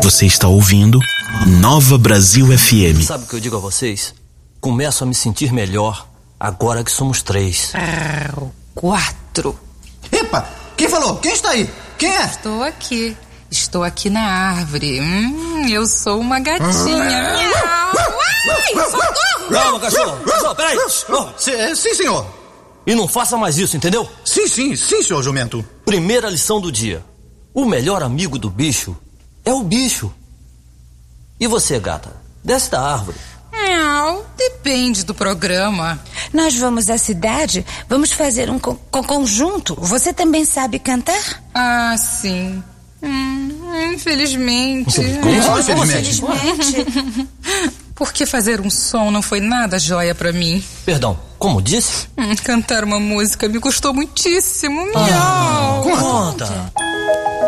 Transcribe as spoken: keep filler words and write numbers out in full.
Você está ouvindo Nova Brasil F M. Sabe o que eu digo a vocês? Começo a me sentir melhor agora que somos três. Ah, quatro. Epa, quem falou? Quem está aí? Quem é? Estou aqui. Estou aqui na árvore. Hum, eu sou uma gatinha. Ai, socorro! Calma, cachorro. Cachorro, peraí. Oh. Sim, sim, senhor. E não faça mais isso, entendeu? Sim, sim, sim, senhor jumento. Primeira lição do dia. O melhor amigo do bicho é o bicho. E você, gata? Desce da árvore. Não, depende do programa. Nós vamos à cidade, vamos fazer um co- co- conjunto. Você também sabe cantar? Ah, sim. Hum, infelizmente. Como assim, Infelizmente. Porque fazer um som não foi nada joia pra mim. Perdão, como disse? Hum, cantar uma música me custou muitíssimo. Miau. Conta.